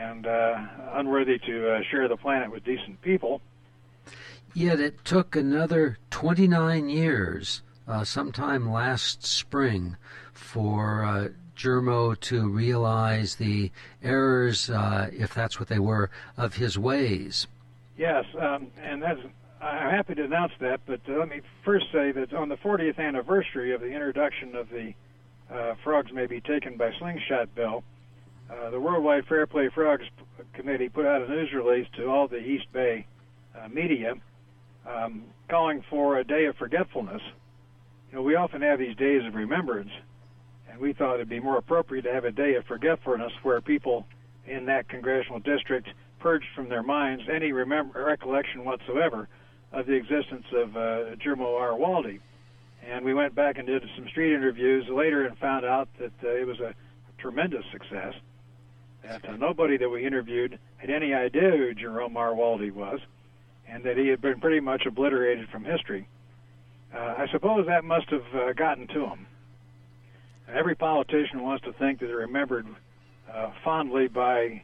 and unworthy to share the planet with decent people. Yet it took another 29 years, sometime last spring, for Germo to realize the errors, if that's what they were, of his ways. Yes, and I'm happy to announce that, but let me first say that on the 40th anniversary of the introduction of the Frogs May Be Taken by Slingshot bill, the Worldwide Fair Play Frogs Committee put out a news release to all the East Bay media calling for a day of forgetfulness. You know, we often have these days of remembrance, and we thought it'd be more appropriate to have a day of forgetfulness where people in that congressional district purged from their minds any recollection whatsoever of the existence of Germo R. Waldy. And we went back and did some street interviews later and found out that it was a tremendous success. That nobody that we interviewed had any idea who Jerome R. Waldy was, and that he had been pretty much obliterated from history. I suppose that must have gotten to him. Every politician wants to think that they're remembered fondly by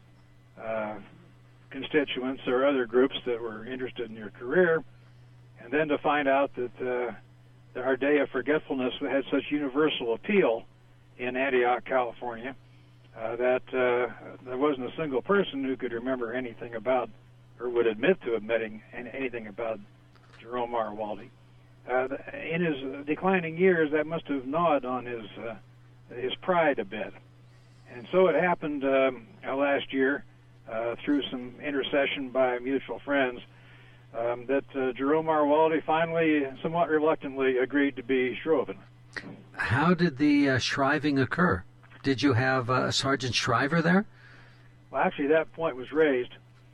constituents or other groups that were interested in your career, and then to find out that our day of forgetfulness had such universal appeal in Antioch, California, that there wasn't a single person who could remember anything about or would admit to admitting anything about Jerome R. Waldy. In his declining years, that must have gnawed on his pride a bit. And so it happened last year, through some intercession by mutual friends, that Jerome R. Waldy finally, somewhat reluctantly, agreed to be shriven. How did the shriving occur? Did you have Sergeant Shriver there? Well, actually, that point was raised.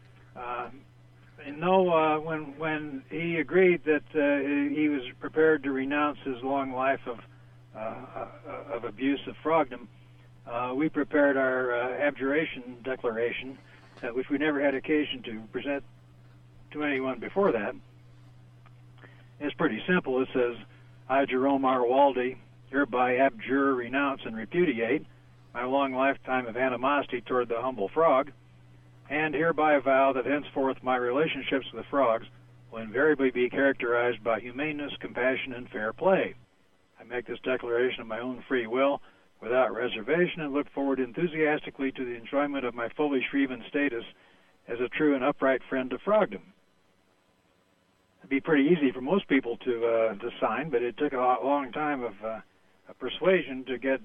When he agreed that he was prepared to renounce his long life of abuse of frogdom, we prepared our abjuration declaration, which we never had occasion to present to anyone before that. It's pretty simple. It says, I, Jerome R. Waldy, hereby abjure, renounce, and repudiate my long lifetime of animosity toward the humble frog, and hereby vow that henceforth my relationships with frogs will invariably be characterized by humaneness, compassion, and fair play. I make this declaration of my own free will, without reservation, and look forward enthusiastically to the enjoyment of my fully shriven status as a true and upright friend of frogdom. It'd be pretty easy for most people to sign, but it took a long time of persuasion to get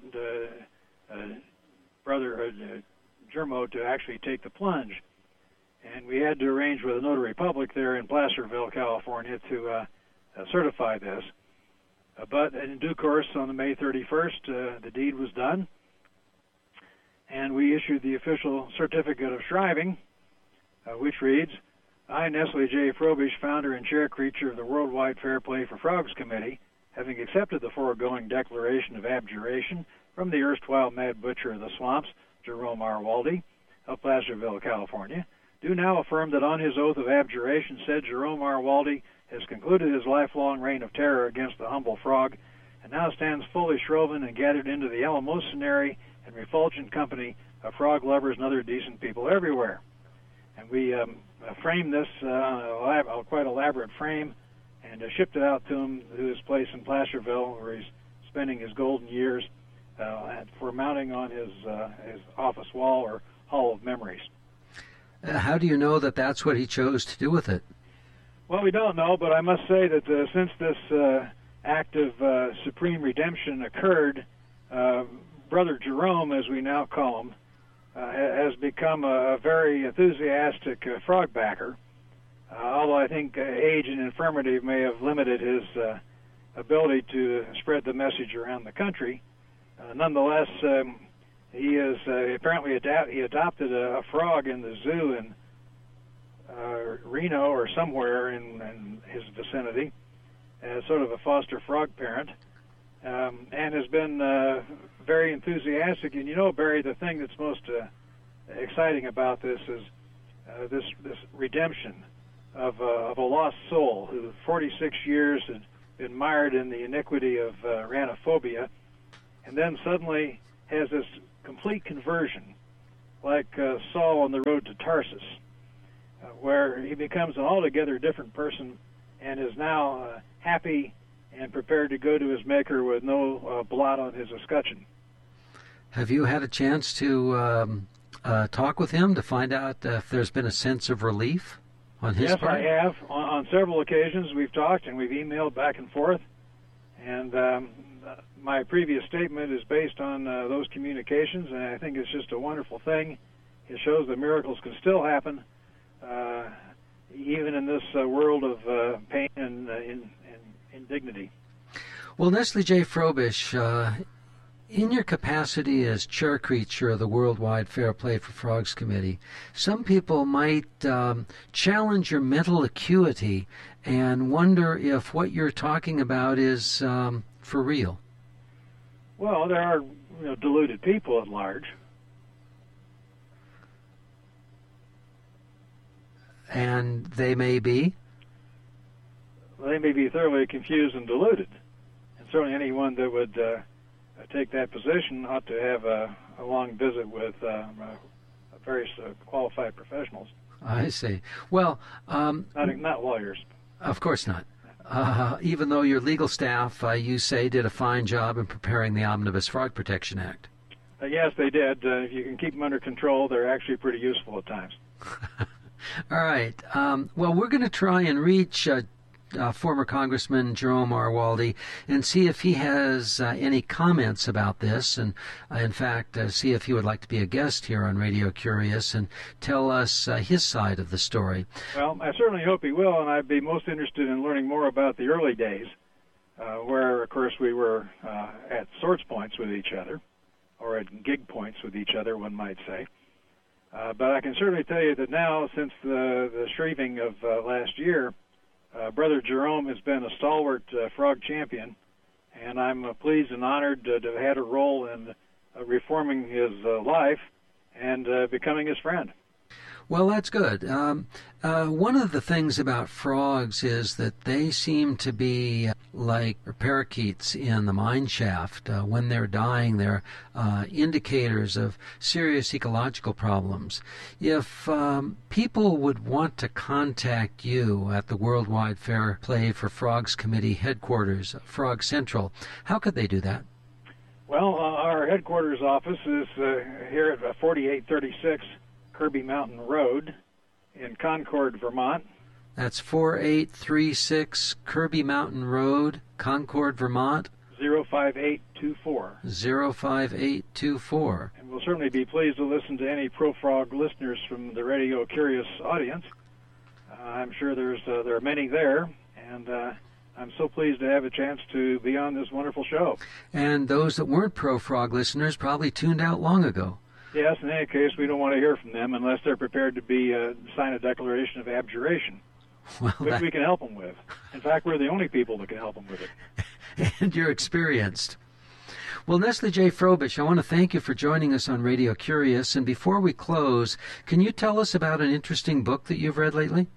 Brother Germo to actually take the plunge. And we had to arrange with a notary public there in Placerville, California, to certify this. But in due course, on the May 31st, the deed was done, and we issued the official certificate of shriving, which reads, I, Nestle J. Frobish, founder and chair creature of the Worldwide Fair Play for Frogs Committee, having accepted the foregoing declaration of abjuration from the erstwhile mad butcher of the swamps, Jerome R. Waldy, of Placerville, California, do now affirm that on his oath of abjuration said Jerome R. Waldy has concluded his lifelong reign of terror against the humble frog, and now stands fully shriven and gathered into the eleemosynary and refulgent company of frog lovers and other decent people everywhere. And we framed this a quite elaborate frame and shipped it out to him to his place in Placerville, where he's spending his golden years for mounting on his office wall or Hall of Memories. How do you know that that's what he chose to do with it? Well, we don't know, but I must say that since this act of supreme redemption occurred, Brother Jerome, as we now call him, has become a very enthusiastic frog backer, although I think age and infirmity may have limited his ability to spread the message around the country. Nonetheless, he is apparently he adopted a frog in the zoo in Reno or somewhere in his vicinity as sort of a foster frog parent, and has been very enthusiastic. And you know, Barry, the thing that's most exciting about this is this redemption of a lost soul who 46 years had been mired in the iniquity of ranophobia, and then suddenly has this complete conversion, like Saul on the road to Tarsus, where he becomes an altogether different person and is now happy and prepared to go to his Maker with no blot on his escutcheon. Have you had a chance to talk with him to find out if there's been a sense of relief on his part? Yes, I have. On several occasions we've talked and we've emailed back and forth. And my previous statement is based on those communications, and I think it's just a wonderful thing. It shows that miracles can still happen, even in this world of pain and indignity. Well, Nestle J. Frobish, in your capacity as chair creature of the Worldwide Fair Play for Frogs Committee, some people might challenge your mental acuity and wonder if what you're talking about is for real. Well, there are deluded people at large. And they may be? They may be thoroughly confused and deluded. And certainly anyone that would take that position ought to have a long visit with various qualified professionals. I see. Well, not lawyers. Of course not. Even though your legal staff, you say, did a fine job in preparing the Omnibus Frog Protection Act. Yes, they did. If you can keep them under control, they're actually pretty useful at times. All right. Well, we're going to try and reach former Congressman Jerome R. Waldie and see if he has any comments about this, and in fact see if he would like to be a guest here on Radio Curious and tell us his side of the story. Well, I certainly hope he will, and I'd be most interested in learning more about the early days, where, of course, we were at sorts points with each other, or at gig points with each other, one might say. But I can certainly tell you that now, since the shrieking of last year, Brother Jerome has been a stalwart frog champion, and I'm pleased and honored to have had a role in reforming his life and becoming his friend. Well, that's good. One of the things about frogs is that they seem to be like parakeets in the mine shaft. When they're dying, they're indicators of serious ecological problems. If people would want to contact you at the Worldwide Fair Play for Frogs Committee headquarters, Frog Central, how could they do that? Well, our headquarters office is here at 4836 Kirby Mountain Road in Concord, Vermont. That's 4836 Kirby Mountain Road, Concord, Vermont. 05824. 05824. And we'll certainly be pleased to listen to any ProFrog listeners from the Radio Curious audience. I'm sure there are many there, and I'm so pleased to have a chance to be on this wonderful show. And those that weren't ProFrog listeners probably tuned out long ago. Yes, in any case, we don't want to hear from them unless they're prepared to sign a declaration of abjuration, which we can help them with. In fact, we're the only people that can help them with it. And you're experienced. Well, Nestle J. Frobish, I want to thank you for joining us on Radio Curious. And before we close, can you tell us about an interesting book that you've read lately?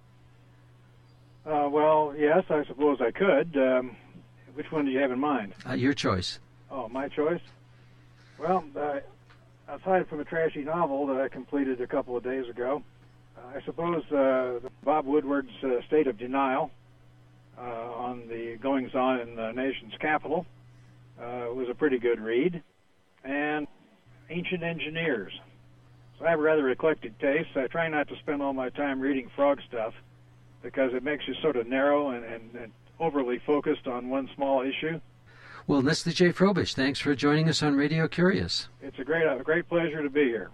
Well, yes, I suppose I could. Which one do you have in mind? Your choice. Oh, my choice? Well, aside from a trashy novel that I completed a couple of days ago, I suppose Bob Woodward's State of Denial on the goings-on in the nation's capital was a pretty good read, and Ancient Engineers. So I have a rather eclectic taste. I try not to spend all my time reading frog stuff because it makes you sort of narrow and overly focused on one small issue. Well, Nestle J. Frobish, thanks for joining us on Radio Curious. It's a great pleasure to be here.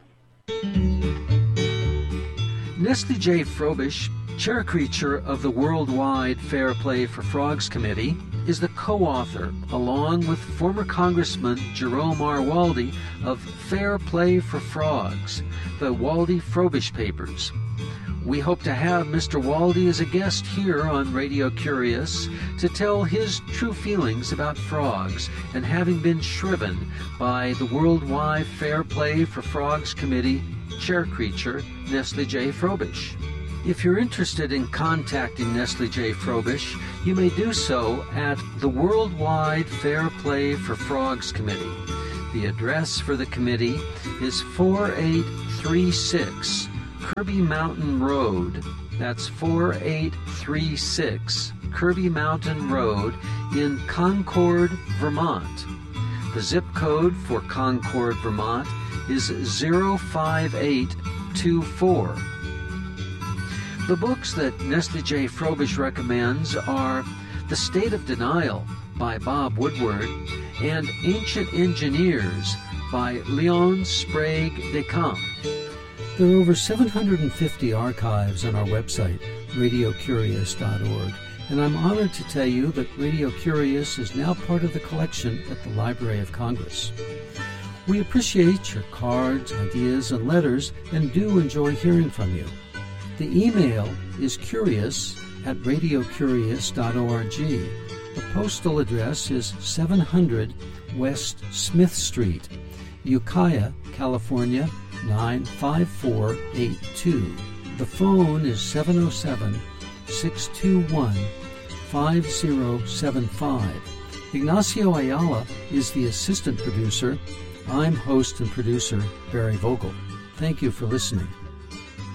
Nestle J. Frobish, chair creature of the Worldwide Fair Play for Frogs Committee, is the co-author, along with former Congressman Jerome R. Waldie, of Fair Play for Frogs, the Waldie-Frobish Papers. We hope to have Mr. Waldie as a guest here on Radio Curious to tell his true feelings about frogs and having been shriven by the Worldwide Fair Play for Frogs Committee chair creature, Nestle J. Frobish. If you're interested in contacting Nestle J. Frobish, you may do so at the Worldwide Fair Play for Frogs Committee. The address for the committee is 4836 Kirby Mountain Road. That's 4836 Kirby Mountain Road in Concord, Vermont. The zip code for Concord, Vermont is 05824. The books that Nestle J. Frobisher recommends are The State of Denial by Bob Woodward and Ancient Engineers by Leon Sprague de Camp. There are over 750 archives on our website, radiocurious.org, and I'm honored to tell you that Radio Curious is now part of the collection at the Library of Congress. We appreciate your cards, ideas, and letters, and do enjoy hearing from you. The email is curious@radiocurious.org. The postal address is 700 West Smith Street, Ukiah, California, 95482. The phone is 707-621-5075. Ignacio Ayala is the assistant producer. I'm host and producer Barry Vogel. Thank you for listening.